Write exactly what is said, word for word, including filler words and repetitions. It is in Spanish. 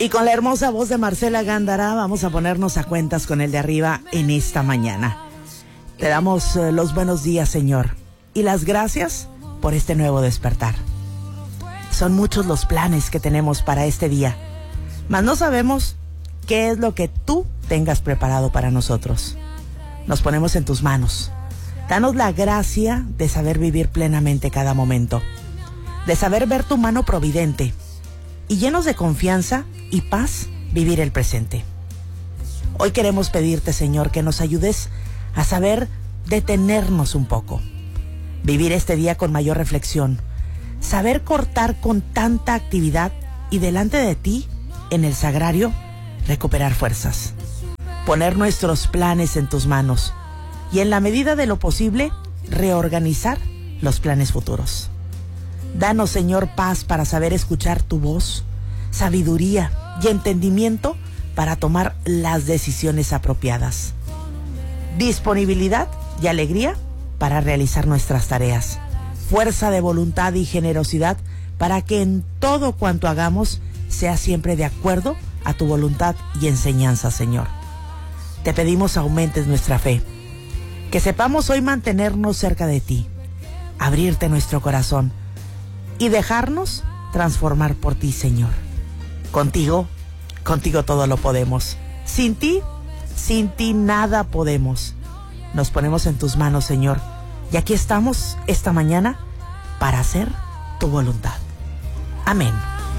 Y con la hermosa voz de Marcela Gándara vamos a ponernos a cuentas con el de arriba en esta mañana. Te damos eh, los buenos días, Señor, y las gracias por este nuevo despertar. Son muchos los planes que tenemos para este día, mas no sabemos qué es lo que tú tengas preparado para nosotros. Nos ponemos en tus manos. Danos la gracia de saber vivir plenamente cada momento, de saber ver tu mano providente y llenos de confianza y paz vivir el presente. Hoy queremos pedirte, Señor, que nos ayudes a saber detenernos un poco, vivir este día con mayor reflexión, saber cortar con tanta actividad y delante de ti, en el sagrario, recuperar fuerzas, poner nuestros planes en tus manos y en la medida de lo posible, reorganizar los planes futuros. Danos, Señor, paz para saber escuchar tu voz, sabiduría y entendimiento para tomar las decisiones apropiadas, disponibilidad y alegría para realizar nuestras tareas, fuerza de voluntad y generosidad para que en todo cuanto hagamos sea siempre de acuerdo a tu voluntad y enseñanza, Señor. Te pedimos aumentes nuestra fe, que sepamos hoy mantenernos cerca de ti, abrirte nuestro corazón y dejarnos transformar por ti, Señor. Contigo, contigo todo lo podemos. Sin ti, sin ti nada podemos. Nos ponemos en tus manos, Señor, y aquí estamos esta mañana para hacer tu voluntad. Amén.